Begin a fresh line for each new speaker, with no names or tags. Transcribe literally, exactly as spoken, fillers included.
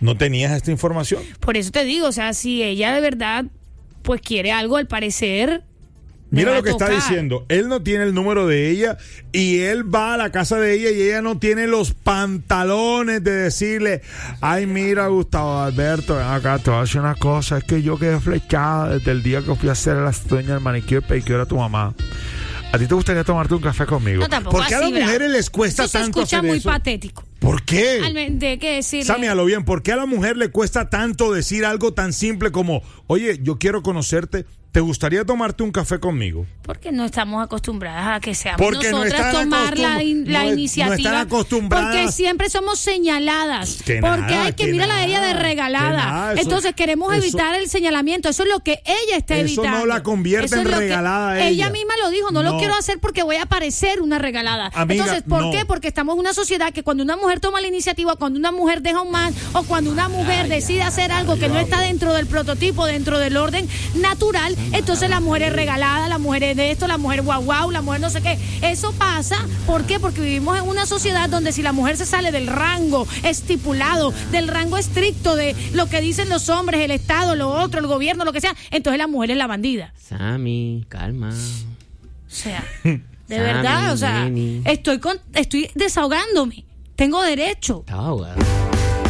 ¿No tenías esta información?
Por eso te digo, o sea, si ella de verdad pues quiere algo, al parecer...
Mira lo que está diciendo. Él no tiene el número de ella y él va a la casa de ella y ella no tiene los pantalones de decirle, ay, mira, Gustavo Alberto, ven acá, te voy a decir una cosa. Es que yo quedé flechada desde el día que fui a hacer la dueña del manicure y pedicure a tu mamá. ¿A ti te gustaría tomarte un café conmigo?
No, tampoco.
¿Por qué
así,
a las mujeres
bravo.
les cuesta
eso
tanto
se escucha
hacer
muy
eso?
patético.
¿Por qué?
Hay que decirle.
Sammy, bien, ¿por qué a la mujer le cuesta tanto decir algo tan simple como, oye, yo quiero conocerte, ¿te gustaría tomarte un café conmigo?
Porque no estamos acostumbradas a que seamos
porque
nosotras
no
tomar la, in, la
no,
iniciativa.
No están acostumbradas.
Porque siempre somos señaladas.
Que
porque
nada,
hay que,
que
mírala a ella de
nada,
regalada.
nada, eso,
Entonces queremos
eso,
evitar el señalamiento. Eso es lo que ella está
eso
evitando.
Eso no la convierte
eso
en regalada a ella.
Ella misma lo dijo, no, no lo quiero hacer porque voy a parecer una regalada.
Amiga,
Entonces, ¿por
no.
qué? Porque estamos en una sociedad que cuando una mujer toma la iniciativa, cuando una mujer deja un man o cuando una mujer decide hacer algo que no está dentro del prototipo, dentro del orden natural, entonces la mujer es regalada, la mujer es de esto, la mujer guau guau, la mujer no sé qué. Eso pasa, ¿por qué? Porque vivimos en una sociedad donde si la mujer se sale del rango estipulado, del rango estricto de lo que dicen los hombres, el Estado, lo otro, el gobierno, lo que sea, entonces la mujer es la bandida.
Sammy, calma.
O sea, de verdad, o sea, estoy con, estoy desahogándome. Tengo derecho.
Estaba ahogada.